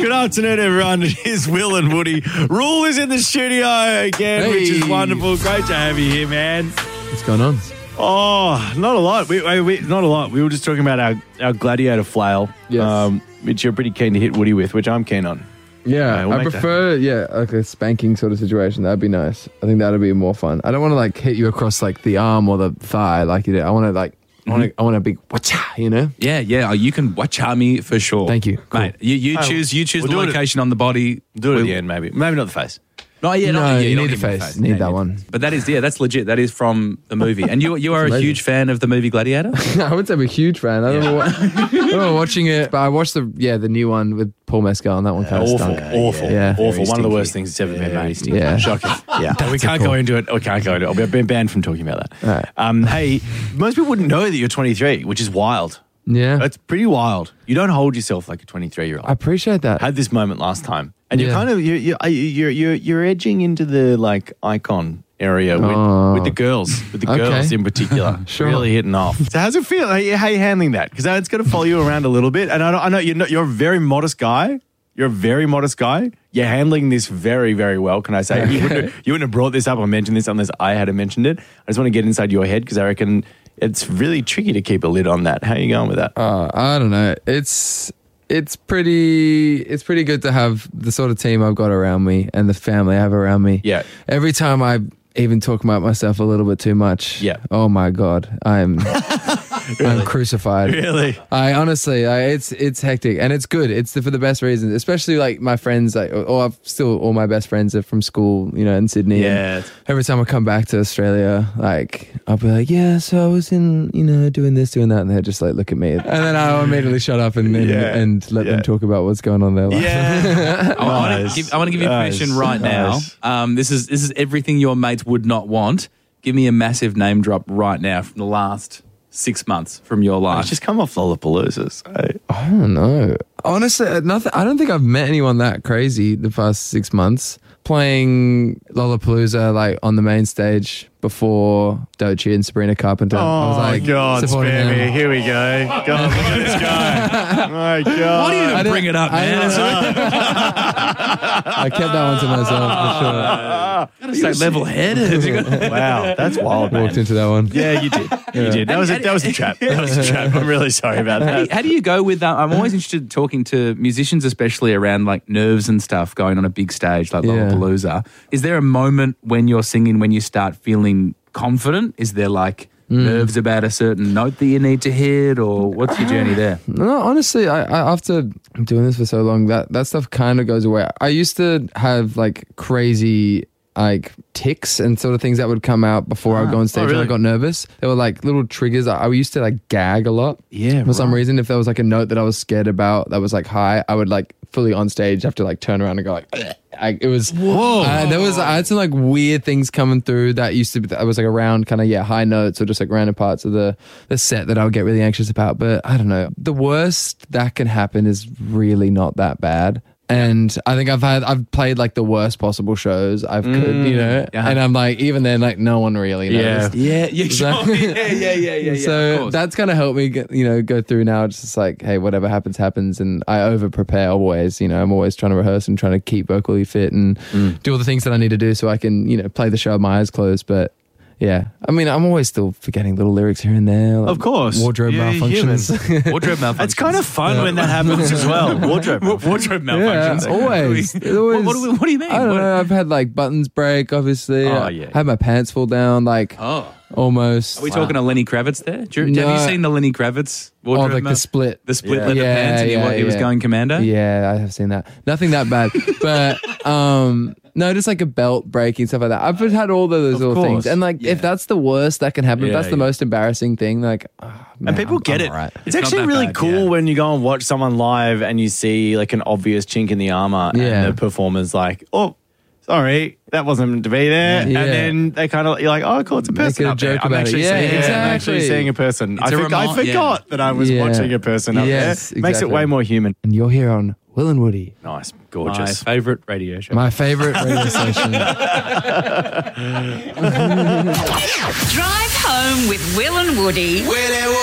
Good afternoon, everyone. It is Will and Woody. Rule is in the studio again, which is wonderful. Great to have you here, man. What's going on? Oh, not a lot. Not a lot. We were just talking about our gladiator flail, Yes. which you're pretty keen to hit Woody with, which I'm keen on. Yeah, we'll I make prefer, like a spanking sort of situation. That'd be nice. I think that'd be more fun. I don't want to like hit you across like the arm or the thigh like you did. I want to like, I want a big wacha, you know? Yeah. You can watch me for sure. Thank you. Cool. Mate. You choose we'll the do it location on the body. Do it at the end, maybe. Maybe not the face. No, yeah, No, not, you don't need give the me face. Need that one. But that's legit. That is from the movie. And you are a amazing. huge fan of the movie Gladiator? I wouldn't say I'm a huge fan. I don't know I remember watching it, but I watched the new one with Paul Mescal, and that one kind of stunk. Awful. Yeah. Awful. One of the stinky. worst things that's ever been made. Yeah. Shocking. Yeah. We can't go into it. I've been banned from talking about that. Right. Hey, most people wouldn't know that you're 23, which is wild. Yeah. That's pretty wild. You don't hold yourself like a 23-year-old. I appreciate that. I had this moment last time, and you're Yeah. kind of you're edging into the like icon area with the girls, girls in particular. Sure. Really hitting off. So how's it feel? How are you handling that? Because it's going to follow you around a little bit, and I know you're a very modest guy. You're a very modest guy. You're handling this very, very well, can I say? You wouldn't have brought this up or mentioned this unless I had mentioned it. I just want to get inside your head because I reckon it's really tricky to keep a lid on that. How are you going with that? I don't know. It's pretty good to have the sort of team I've got around me and the family I have around me. Yeah. Every time I even talk about myself a little bit too much. Yeah. Oh my God, I'm crucified. Really? I honestly, it's hectic and it's good. It's for the best reasons. Especially like my friends, all my best friends are from school, in Sydney. Yeah. And every time I come back to Australia, like I'll be like, yeah, so I was in, doing this, doing that, and they'll just like look at me, and then I'll immediately shut up and let them talk about what's going on in their life. Yeah. I want to give you permission right now. This is everything your mates would not want. Give me a massive name drop right now from the last 6 months from your life. It's just come off Lollapaloozas. I don't know. Honestly, nothing. I don't think I've met anyone that crazy the past 6 months. Playing Lollapalooza like on the main stage before Doechii and Sabrina Carpenter. I was like, God, supporting spare me. them. Here we go. God, look at this guy. My God. Why do you even bring it up, man? I kept that one to myself for sure. Stay level-headed. Wow, that's wild, man. Walked into that one. Yeah, you did. You did. That was a trap. That was a trap. I'm really sorry about that. How do you go with that? I'm always interested in talking to musicians, especially around like nerves and stuff going on a big stage like Lollapalooza. Is there a moment when you're singing when you start feeling confident? Is there like nerves about a certain note that you need to hit, or what's your journey there? No, honestly, I after doing this for so long, that stuff kind of goes away. I used to have like crazy like tics and sort of things that would come out before I would go on stage when I got nervous. They were like little triggers. I used to like gag a lot. Yeah, For some reason, if there was like a note that I was scared about that was like high, I would like fully on stage have to like turn around and go like, it was, whoa. I had some like weird things coming through that used to be, I was like around kind of, high notes or just like random parts of the set that I would get really anxious about. But I don't know. The worst that can happen is really not that bad. And I think I've played like the worst possible shows I could, and I'm like, even then, like no one really knows. Yeah, sure. So that's kind of helped me, go through now. It's just like, hey, whatever happens, happens. And I over prepare always, I'm always trying to rehearse and trying to keep vocally fit and do all the things that I need to do so I can, play the show with my eyes closed. But yeah, I mean, I'm always still forgetting little lyrics here and there. Like of course. Wardrobe malfunctions. Wardrobe malfunctions. It's kind of fun when that happens as well. Wardrobe malfunctions. Yeah, always. What do you mean? I don't know. I've had like buttons break, obviously. I had my pants fall down, like almost. Are we talking to Lenny Kravitz there? Have you seen the Lenny Kravitz wardrobe? Like the split. The split leather pants and he was going commando? Yeah, I have seen that. Nothing that bad. But no, just like a belt breaking, stuff like that. I've had all those little things. And like if that's the worst that can happen, if that's the most embarrassing thing, like and people get it. Right. It's actually really cool when you go and watch someone live and you see like an obvious chink in the armor and the performer's like, oh, sorry, that wasn't meant to be there. And then they kind of, you're like, oh, cool, it's a person up there. I'm actually seeing a person. I forgot that I was watching a person up there. Makes it way more human. And you're here on Will and Woody. Nice, gorgeous. My favourite radio show. My favourite radio station. Drive home with Will and Woody.